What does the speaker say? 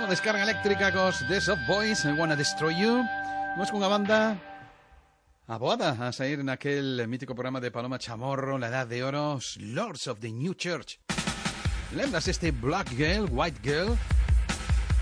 Unha descarga eléctrica cos The Soft Boys, I Wanna Destroy You. Vamos cunha banda aboada a sair naquel mítico programa de Paloma Chamorro, La Edad de Oro, Lords of the New Church. Lembras este Black Girl, White Girl?